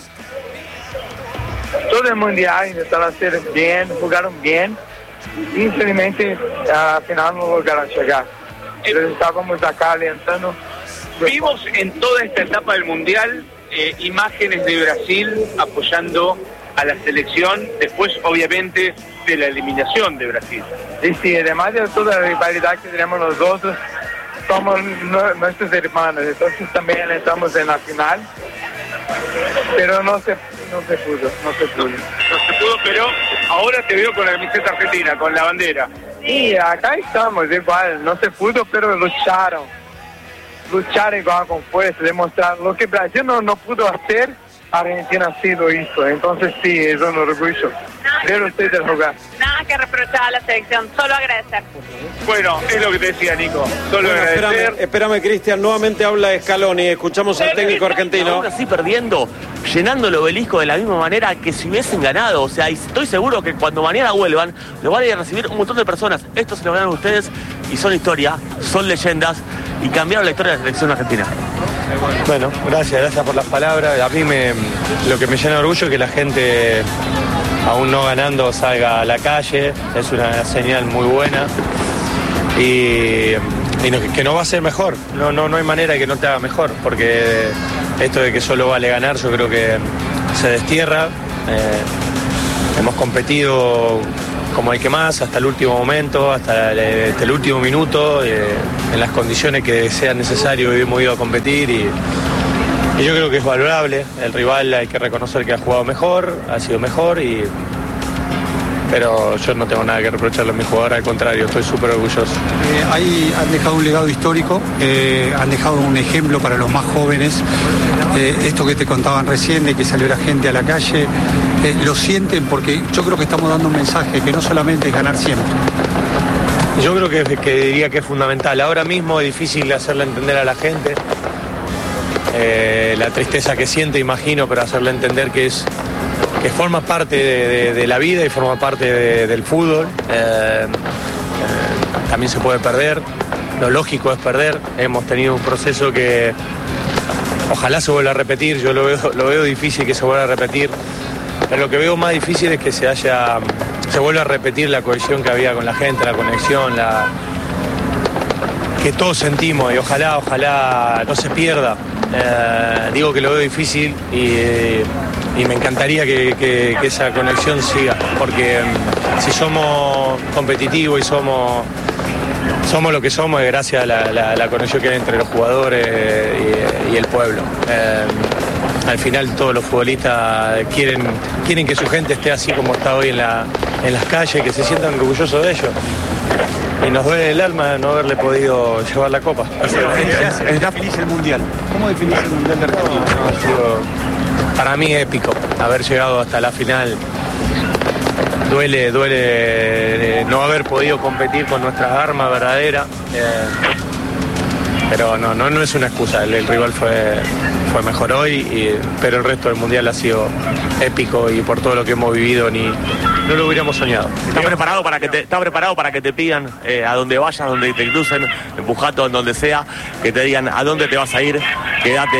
todo el mundial intentaron hacer bien, jugaron bien. Infelizmente, al final no lograron llegar. Pero estábamos acá alentando. Vimos en toda esta etapa del Mundial eh, imágenes de Brasil apoyando a la selección, después obviamente de la eliminación de Brasil. Y sí, además de toda la rivalidad que tenemos nosotros, somos no, nuestros hermanos, entonces también estamos en la final, pero no se, no se pudo, no se pudo. No, no se pudo, pero ahora te veo con la camiseta argentina, con la bandera. Sí, acá estamos, igual, no se pudo, pero lucharon. Luchar igual con fuerza, demostrar lo que Brasil no, no pudo hacer, Argentina ha sido eso. Entonces sí, es un orgullo ver ustedes jugar. Nada que reprochar a la selección, solo agradecer. Bueno, es lo que te decía, Nico. Solo Bueno, agradecer. espérame, espérame, Cristian, nuevamente habla Scaloni, escuchamos al técnico argentino. Aún así perdiendo, llenando el obelisco de la misma manera que si hubiesen ganado. O sea, y estoy seguro que cuando mañana vuelvan, lo van a ir a recibir un montón de personas. Esto se lo ganan ustedes y son historia, son leyendas y cambiaron la historia de la selección argentina. Bueno, gracias, gracias por las palabras. A mí me, lo que me llena de orgullo es que la gente, aún no ganando, salga a la calle. Es una señal muy buena. Y, y no, que no va a ser mejor. No, no, no hay manera de que no te haga mejor, porque esto de que solo vale ganar yo creo que se destierra. Eh, hemos competido como el que más, hasta el último momento, hasta el, hasta el último minuto, eh, en las condiciones que sean necesarias hemos ido a competir y, y yo creo que es valorable. El rival hay que reconocer que ha jugado mejor, ha sido mejor, y pero yo no tengo nada que reprocharle a mi jugador, al contrario, estoy súper orgulloso. Eh, ahí han dejado un legado histórico, eh, han dejado un ejemplo para los más jóvenes. Eh, esto que te contaban recién, de que salió la gente a la calle, eh, lo sienten porque yo creo que estamos dando un mensaje que no solamente es ganar siempre. Yo creo que, que diría que es fundamental. Ahora mismo es difícil hacerle entender a la gente eh, la tristeza que siente, imagino, pero hacerle entender que es que forma parte de, de, de la vida y forma parte de, del fútbol. Eh, eh, también se puede perder, lo lógico es perder. Hemos tenido un proceso que ojalá se vuelva a repetir, yo lo veo, lo veo difícil que se vuelva a repetir, pero lo que veo más difícil es que se haya, se vuelva a repetir la cohesión que había con la gente, la conexión, la que todos sentimos, y ojalá, ojalá no se pierda. Eh, digo que lo veo difícil y, y me encantaría que, que, que esa conexión siga, porque si somos competitivos y somos, somos lo que somos es gracias a la, la, la conexión que hay entre los jugadores y, y el pueblo. Eh, al final todos los futbolistas quieren, quieren que su gente esté así como está hoy en, la, en las calles, que se sientan orgullosos de ellos. Y nos duele el alma no haberle podido llevar la copa. ¿Está feliz el Mundial? ¿Cómo definís el Mundial de Argentina? No, no, ha sido, para mí, épico haber llegado hasta la final. Duele, duele no haber podido competir con nuestras armas verdaderas. Eh, pero no, no, no es una excusa. El, el rival fue, fue mejor hoy, y, pero el resto del Mundial ha sido épico, y por todo lo que hemos vivido ni no lo hubiéramos soñado. ¿Estás preparado para que te, está preparado para que te pidan eh, a donde vayas, donde te crucen, en Pujato, en donde sea, que te digan a dónde te vas a ir, quédate?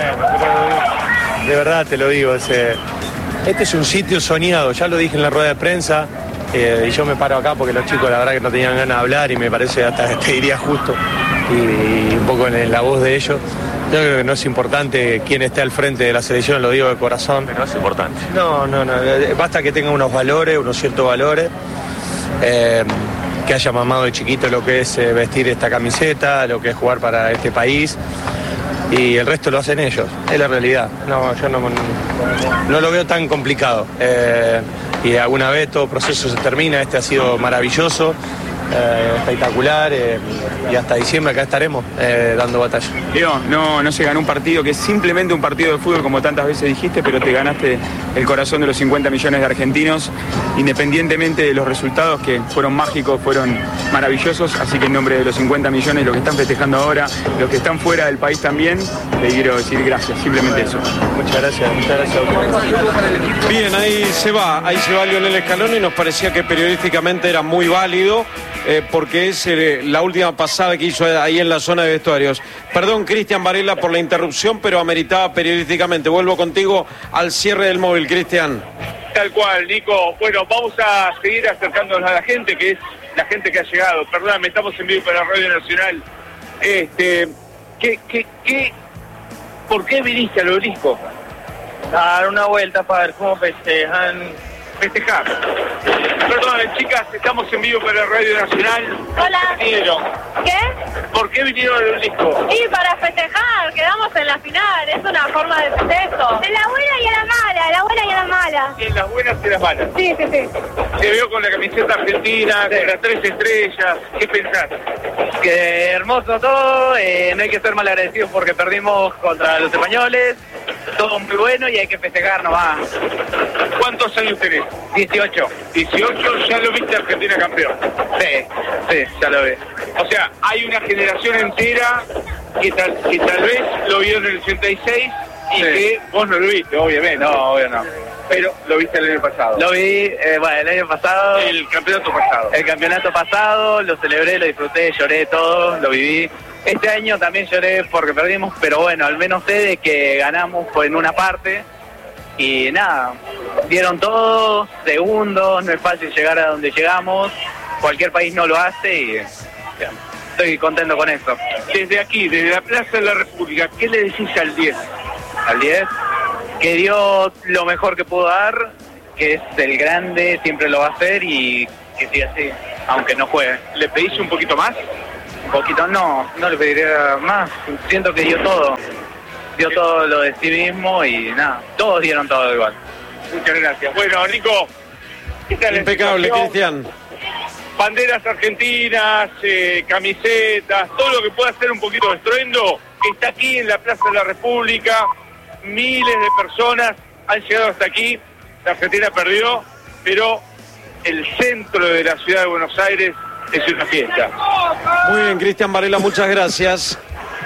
De verdad te lo digo, ese, este es un sitio soñado, ya lo dije en la rueda de prensa, eh, y yo me paro acá porque los chicos la verdad que no tenían ganas de hablar, y me parece hasta te diría justo, y, y un poco en la voz de ellos. Yo creo que no es importante quién esté al frente de la selección, lo digo de corazón. Pero es importante. No, no, no. Basta que tenga unos valores, unos ciertos valores. Eh, que haya mamado de chiquito lo que es eh, vestir esta camiseta, lo que es jugar para este país. Y el resto lo hacen ellos. Es la realidad. No, yo no, no lo veo tan complicado. Eh, y alguna vez todo proceso se termina. Este ha sido maravilloso. eh, espectacular eh, y hasta diciembre acá estaremos eh, dando batalla. Leo, no, no se ganó un partido que es simplemente un partido de fútbol, como tantas veces dijiste, pero te ganaste el corazón de los cincuenta millones de argentinos, independientemente de los resultados que fueron mágicos, fueron maravillosos, así que en nombre de los cincuenta millones, los que están festejando ahora, los que están fuera del país también, le quiero decir gracias, simplemente eso. Muchas gracias, muchas gracias. Bien, ahí se va, ahí se va Lionel Scaloni, nos parecía que periodísticamente era muy válido, eh, porque es eh, la última pasada que hizo ahí en la zona de vestuarios. Perdón, Cristian Varela, por la interrupción, pero ameritaba periodísticamente. Vuelvo contigo al cierre del móvil, Cristian. Tal cual, Nico. Bueno, vamos a seguir acercándonos a la gente, que es la gente que ha llegado. Perdóname, estamos en vivo para Radio Nacional. Este, ¿qué, qué, qué, ¿Por qué viniste al Obelisco? A dar una vuelta para ver cómo festejan. Festejar. Perdón, chicas, estamos en vivo para Radio Nacional. Hola. ¿Vinieron? ¿Qué? ¿Por qué vinieron al Obelisco? Y para festejar, quedamos en la final, es una forma de festejo. En la buena y en la mala, la buena y en la mala. En las buenas y en las malas. Sí, sí, sí. Se vio con la camiseta argentina, Sí. con las tres estrellas. ¿Qué pensás? Que hermoso todo, eh, no hay que ser mal agradecidos porque perdimos contra los españoles, todo muy bueno y hay que festejar nomás. ¿Cuántos años tenés? dieciocho. dieciocho, ya lo viste Argentina campeón. Sí, sí, ya lo vi. O sea, hay una generación entera que tal, que tal vez lo vio en el ochenta y seis y Sí. que vos no lo viste, obviamente. No, obvio no. Pero lo viste el año pasado. Lo vi, eh, bueno, el año pasado. El campeonato pasado. El campeonato pasado, lo celebré, lo disfruté, lloré todo, lo viví. Este año también lloré porque perdimos, pero bueno, al menos sé de que ganamos fue en una parte. Y nada, dieron todo, segundos, no es fácil llegar a donde llegamos, cualquier país no lo hace y ya, estoy contento con eso. Desde aquí, desde la Plaza de la República, ¿qué le decís al diez? Al diez, que dio lo mejor que pudo dar, que es el grande, siempre lo va a hacer y que siga así, aunque no juegue. ¿Le pedís un poquito más? Un poquito no, no le pediría más, siento que dio todo. Dio todo lo de sí mismo y nada, todos dieron todo igual. Muchas gracias. Bueno, Nico, ¿qué tal la Impecable, situación? Cristian. Banderas argentinas, eh, camisetas, todo lo que pueda hacer un poquito de estruendo, está aquí en la Plaza de la República. Miles de personas han llegado hasta aquí. La Argentina perdió, pero el centro de la ciudad de Buenos Aires es una fiesta. Muy bien, Cristian Varela, muchas gracias.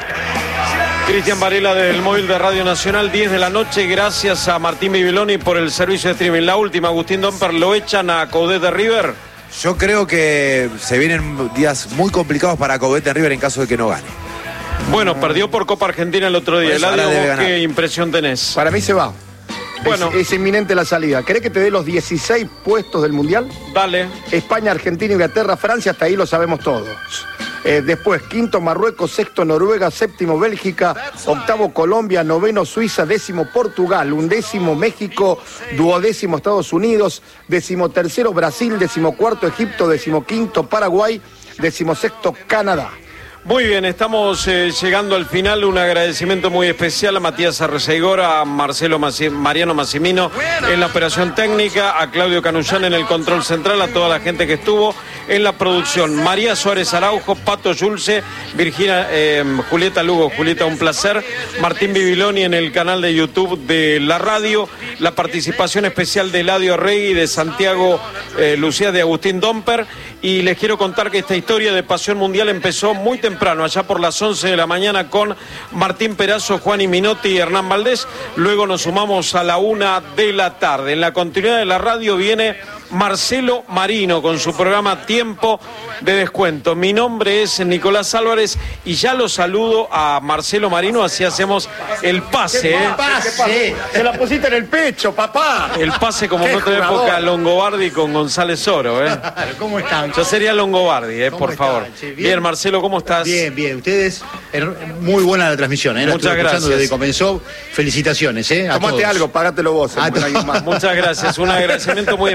Cristian Varela del móvil de Radio Nacional, diez de la noche, gracias a Martín Bibiloni por el servicio de streaming. La última, Agustín Domper, ¿lo echan a Coudet de River? Yo creo que se vienen días muy complicados para Coudet de River en caso de que no gane. Bueno, perdió por Copa Argentina el otro día. Por eso ahora Eladio, debe ¿vos ganar. qué impresión tenés? Para mí se va. Bueno. Es, es inminente la salida. ¿Querés que te dé los dieciséis puestos del Mundial? Dale. España, Argentina, Inglaterra, Francia, hasta ahí lo sabemos todos. Eh, después, quinto Marruecos, sexto Noruega, séptimo Bélgica, octavo Colombia, noveno Suiza, décimo Portugal, undécimo México, duodécimo Estados Unidos, decimotercero Brasil, decimocuarto Egipto, decimoquinto Paraguay, decimosexto Canadá. Muy bien, estamos eh, llegando al final. Un agradecimiento muy especial a Matías Arreceigor, a Marcelo Massi- Mariano Massimino en la operación técnica, a Claudio Canullán en el control central, a toda la gente que estuvo en la producción. María Suárez Araujo, Pato Yulce, Virginia, eh, Julieta Lugo. Julieta, un placer. Martín Bibiloni en el canal de YouTube de la radio. La participación especial de Eladio Regui, de Santiago eh, Lucía, de Agustín Domper. Y les quiero contar que esta historia de Pasión Mundial empezó muy temprano, allá por las once de la mañana, con Martín Perazo, Juan Minotti y Hernán Valdés. Luego nos sumamos a la una de la tarde. En la continuidad de la radio viene Marcelo Marino con su programa Tiempo de Descuento. Mi nombre es Nicolás Álvarez y ya lo saludo a Marcelo Marino, así hacemos el pase. ¿eh? ¡Pase! Se la pusiste en el pecho, papá. El pase como en ¡Qué otra jugador! época, Longobardi con González Oro. ¿eh? ¿Cómo están? Yo sería Longobardi, eh, por están, favor. che? Bien. Bien. Marcelo, ¿cómo estás? Bien, bien. Ustedes, er- muy buena la transmisión, ¿eh? La Muchas estuve escuchando gracias. desde que comenzó. Felicitaciones, ¿eh? A Tomate todos. algo, pagátelo vos. A hermano, todos. hay más. Muchas gracias. Un agradecimiento muy especial a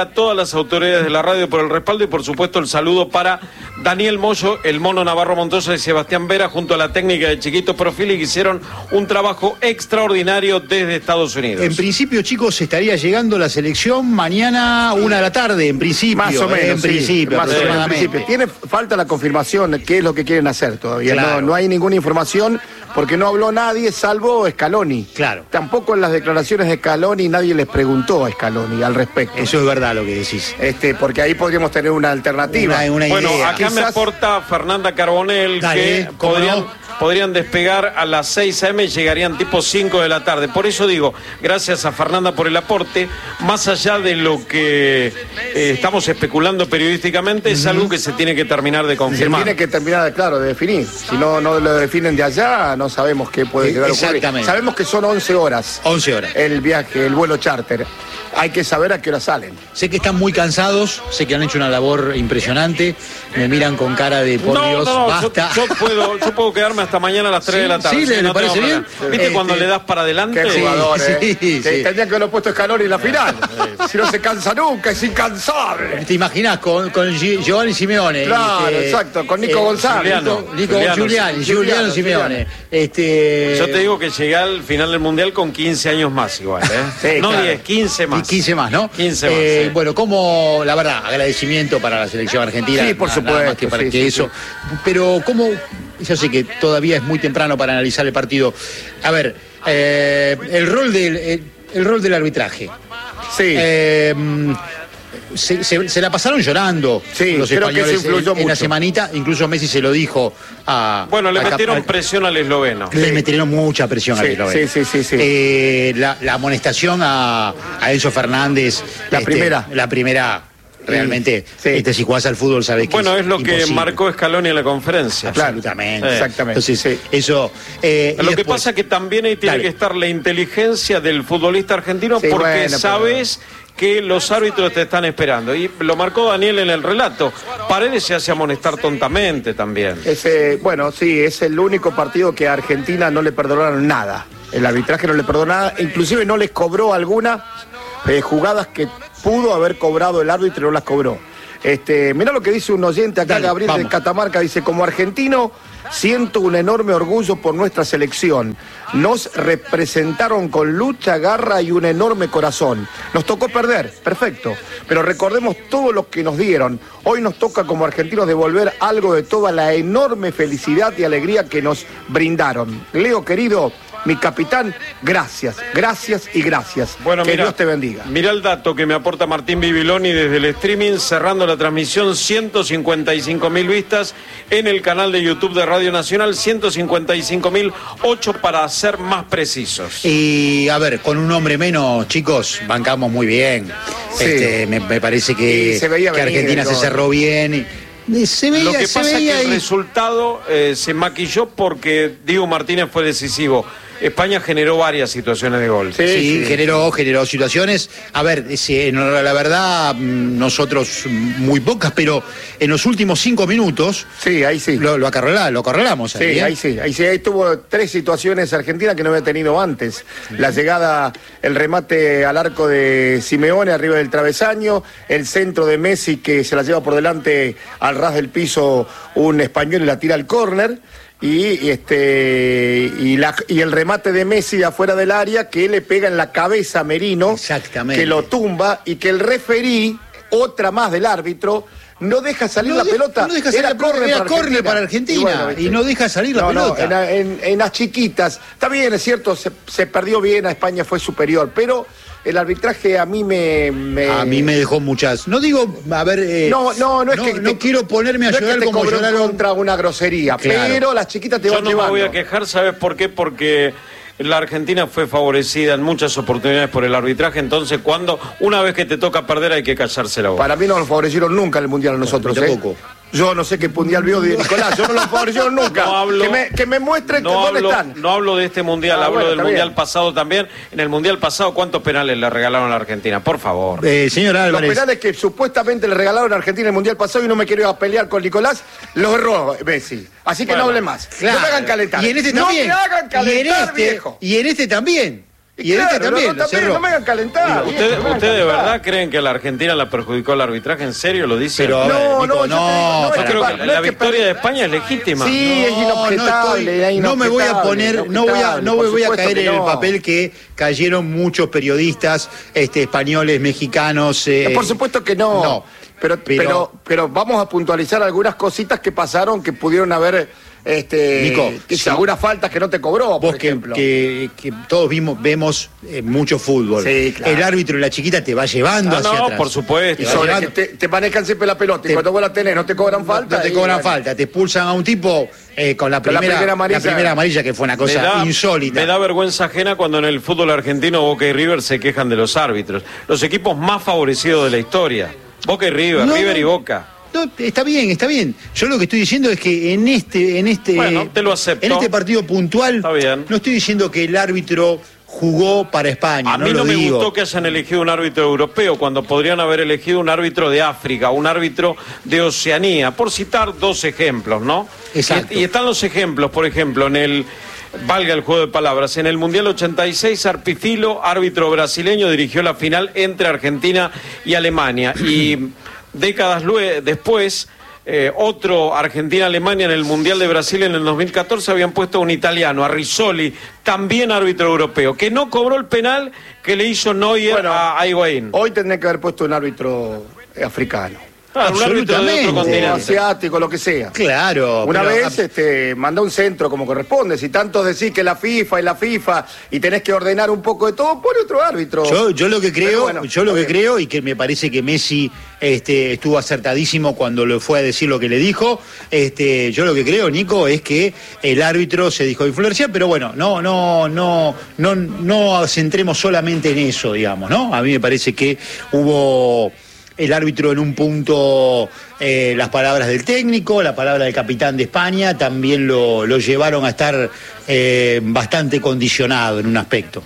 a todas las autoridades de la radio por el respaldo y por supuesto el saludo para Daniel Moyo, el Mono Navarro Montoya y Sebastián Vera junto a la técnica de Chiquito Profili, que hicieron un trabajo extraordinario desde Estados Unidos. En principio, chicos, estaría llegando la selección mañana una de la tarde, en principio. Más o menos, eh, en sí, principio, más o menos, en aproximadamente. principio. Tiene falta la confirmación de qué es lo que quieren hacer todavía. Claro. No, no hay ninguna información porque no habló nadie salvo Scaloni. Claro. Tampoco en las declaraciones de Scaloni nadie les preguntó a Scaloni al respecto. Eso es verdad lo que decís. Este, porque ahí podríamos tener una alternativa. Una, una Bueno, idea. acá me Quizás- aporta Fernanda Carbonell Dale, que cómo podrían, no. podrían despegar a las seis a eme y llegarían tipo cinco de la tarde. Por eso digo, gracias a Fernanda por el aporte, más allá de lo que eh, estamos especulando periodísticamente, es algo que se tiene que terminar de Se confirmar. tiene que terminar, claro, de definir. Si no, no lo definen de allá, no sabemos qué puede llegar a ocurrir. Exactamente. Sabemos que son once horas once horas. el viaje, el vuelo charter. Hay que saber a qué hora salen. Sé que están muy cansados, sé que han hecho una labor impresionante. Me miran con cara de por no, Dios, no, no, yo, basta. yo puedo, yo puedo quedarme hasta mañana a las tres Sí, de la tarde. sí, ¿le- le no tengo parece problema. bien? ¿Viste Este, cuando le das para adelante? Qué Sí, jugador, sí, ¿eh? sí. Que Tendría que haberlo puesto Scaloni en la final. Si no se cansa nunca, es incansable. ¿Te imaginas con, con Gi- Giovanni Simeone? Claro, este, exacto, con Nico eh, González. Juliano. Nico, Nico Juliano, Giuliani, sí, Giuliano Giuliano, Simeone. Este, Yo te digo que llegué al final del Mundial con quince años más igual, ¿eh? Sí, no claro. diez, quince y más. quince más, ¿no? quince más, Eh, sí. Bueno, como, la verdad, agradecimiento para la selección argentina. Sí, por nada- nada supuesto, más que para sí, que sí, eso. Pero, ¿cómo? Yo sé que todavía es muy temprano para analizar el partido. A ver, eh, el rol del el, el rol del arbitraje. Sí. Eh, se, se- se la pasaron llorando Sí, los creo que españoles eso influyó en, en la mucho. semanita, incluso Messi se lo dijo a. Bueno, le a Cap- metieron a- presión al esloveno. le metieron mucha presión Sí, al esloveno. sí, sí, sí, sí. Eh, la, la amonestación a, a Enzo Fernández. La primera. La primera, realmente. Sí. Este, si jugás al fútbol, sabés que Bueno, es lo que imposible. marcó Scaloni en la conferencia. Absolutamente. Sí. Exactamente. Entonces, Sí. eso. eh, y Lo que después- pasa es que también ahí tiene Dale. que estar la inteligencia del futbolista argentino Sí, porque bueno, pero- sabes que los árbitros te están esperando. Y lo marcó Daniel en el relato. Paredes se hace amonestar tontamente también. Ese, bueno, sí, es el único partido que a Argentina no le perdonaron nada. El arbitraje no le perdonó nada, inclusive no les cobró algunas eh, jugadas que pudo haber cobrado el árbitro y no las cobró. Este, mirá lo que dice un oyente acá, Dale, Gabriel de vamos. Catamarca, dice, como argentino siento un enorme orgullo por nuestra selección. Nos representaron con lucha, garra y un enorme corazón. Nos tocó perder, perfecto, pero recordemos todo lo que nos dieron. Hoy nos toca como argentinos devolver algo de toda la enorme felicidad y alegría que nos brindaron. Leo, querido, mi capitán, gracias, gracias y gracias. Bueno, que mira, Dios te bendiga. Mira el dato que me aporta Martín Bibiloni desde el streaming, cerrando la transmisión, ciento cincuenta y cinco mil vistas en el canal de YouTube de Radio Nacional, ciento cincuenta y cinco mil ocho para ser más precisos. Y a ver, con un hombre menos, chicos, bancamos muy bien. Sí. Este, me, me parece que, Y se veía que venir Argentina el se gol. cerró bien. Y se veía, Lo que se pasa es veía que el ahí. resultado eh, se maquilló porque Diego Martínez fue decisivo. España generó varias situaciones de gol. Sí, Sí, generó, generó situaciones. A ver, si, en la verdad, mm, nosotros mm, muy pocas, pero en los últimos cinco minutos Sí, ahí sí. lo, lo, acarrela- lo acorralamos. Sí, ahí, ¿eh? ahí sí, ahí sí, ahí tuvo tres situaciones Argentina que no había tenido antes. La llegada, el remate al arco de Simeone arriba del travesaño, el centro de Messi que se la lleva por delante al ras del piso un español y la tira al córner. Y, y este y, la, y el remate de Messi de afuera del área que le pega en la cabeza a Merino, Exactamente. que lo tumba y que el referí, otra más del árbitro, no deja salir No la de- pelota. no deja salir Era la pelota, córner era córner para Argentina, bueno, y no deja salir la no, no, pelota. en, en- en las chiquitas, está bien, es cierto, se, se perdió bien, a España fue superior, pero el arbitraje a mí me... me- A mí me dejó muchas. No digo, a ver. eh, No, no, no es que no te- quiero ponerme a no es que llorar te como cobró lloraron. contra una grosería, Claro. pero las chiquitas te Yo van no me llevando. voy a quejar, ¿sabes por qué? Porque la Argentina fue favorecida en muchas oportunidades por el arbitraje, entonces cuando una vez que te toca perder hay que callarse la boca. Para mí no nos favorecieron nunca en el Mundial a nosotros, Bueno, ¿eh? tampoco. Yo no sé qué mundial vio de Nicolás, yo no los favorecieron nunca. No hablo- que, me, que me muestren No dónde hablo, están. no hablo de este mundial, Ah, hablo bueno, del está mundial bien. pasado también. En el mundial pasado, ¿cuántos penales le regalaron a la Argentina? Por favor. Eh, señor Los Álvarez. penales que supuestamente le regalaron a Argentina en el Mundial pasado y no me quiero ir a pelear con Nicolás, los erró Messi. Así que Bueno, no hable más. Claro. No me hagan calentar. Y en este no también. me hagan y en calentar, este, viejo. y en este también. Y, y claro, este también, no, no, también no me hagan calentar. ¿Ustedes usted de verdad creen que a la Argentina la perjudicó el arbitraje? ¿En serio lo dicen? Pero, no, Nico, no, no, yo, para, creo para, que la victoria de España es legítima. Sí, no, es inobjetable. No, no me voy a poner, no voy a, no voy a caer en no. el papel que cayeron muchos periodistas este, españoles, mexicanos. Eh, por supuesto que no. no pero, pero, pero, pero vamos a puntualizar algunas cositas que pasaron que pudieron haber. Este, Nico, que sí. algunas faltas que no te cobró, por vos que, ejemplo. Que, que todos vimos, vemos eh, mucho fútbol. Sí, claro. El árbitro y la chiquita te va llevando ah, hacia no, atrás. por supuesto. Y sobre que te, te manejan siempre la pelota. Te, y cuando vos la tenés, no te cobran falta. No te y, cobran bueno. falta. Te expulsan a un tipo eh, con la primera, la primera, amarilla, la primera amarilla, que fue una cosa me da, insólita. Me da vergüenza ajena cuando en el fútbol argentino Boca y River se quejan de los árbitros. Los equipos más favorecidos de la historia. Boca y River, no, River no. y Boca. No, está bien, está bien. Yo lo que estoy diciendo es que en este, en este, bueno, te lo acepto. en este partido puntual, está bien. No estoy diciendo que el árbitro jugó para España. A no mí no lo me digo. gustó que hayan elegido un árbitro europeo cuando podrían haber elegido un árbitro de África, un árbitro de Oceanía, por citar dos ejemplos, ¿no? Exacto. Y, y están los ejemplos, por ejemplo, en el, valga el juego de palabras, en el Mundial ochenta y seis, Arpifilo, árbitro brasileño, dirigió la final entre Argentina y Alemania. Y décadas lue- después... Eh, otro Argentina-Alemania en el Mundial de Brasil en el dos mil catorce habían puesto a un italiano, a Rizzoli, también árbitro europeo, que no cobró el penal que le hizo Neuer bueno, a, a Higuaín. Hoy tendría que haber puesto un árbitro africano. Claro, un árbitro de otro continente. O asiático, lo que sea. Claro. Una pero, vez este, manda un centro como corresponde. Si tantos decís que la FIFA y la FIFA y tenés que ordenar un poco de todo, pone otro árbitro. Yo, yo lo que creo, bueno, yo lo que bien. creo, y que me parece que Messi este, estuvo acertadísimo cuando le fue a decir lo que le dijo. Este, yo lo que creo, Nico, es que el árbitro se dejó influenciar, pero bueno, no, no, no, no, no centremos solamente en eso, digamos, ¿no? A mí me parece que hubo el árbitro en un punto, eh, las palabras del técnico, la palabra del capitán de España, también lo, lo llevaron a estar eh, bastante condicionado en un aspecto.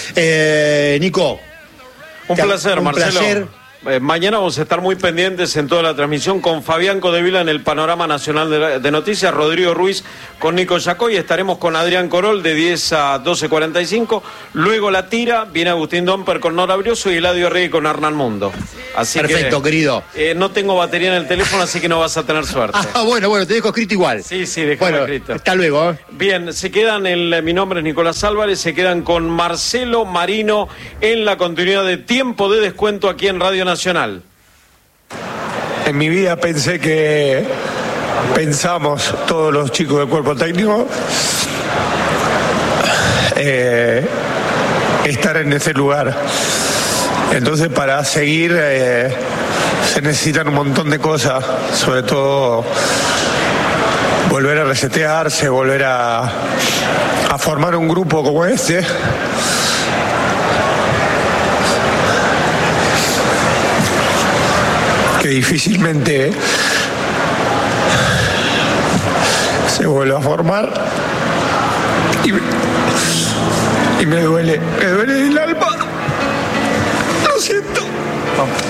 Eh, Nico. Un placer, un Marcelo. Placer. Eh, mañana vamos a estar muy pendientes en toda la transmisión con Fabián Codevila en el Panorama Nacional de, la, de Noticias, Rodrigo Ruiz con Nico Yacoy, estaremos con Adrián Corol de diez a doce cuarenta y cinco, luego La Tira, viene Agustín Domper con Nora Brioso y Eladio Rey con Hernán Mundo. Así Perfecto, que, querido. Eh, no tengo batería en el teléfono, así que no vas a tener suerte. Ah, bueno, bueno, te dejo escrito igual. Sí, sí, déjame bueno, escrito. Hasta luego. ¿eh? Bien, se quedan, en, mi nombre es Nicolás Álvarez, se quedan con Marcelo Marino en la continuidad de Tiempo de Descuento aquí en Radio Nacional. En mi vida pensé que pensamos todos los chicos del cuerpo técnico eh, estar en ese lugar. Entonces para seguir eh, se necesitan un montón de cosas, sobre todo volver a resetearse, volver a, a formar un grupo como este. Que difícilmente se vuelve a formar y, y me duele, me duele el alma. Lo siento. Vamos.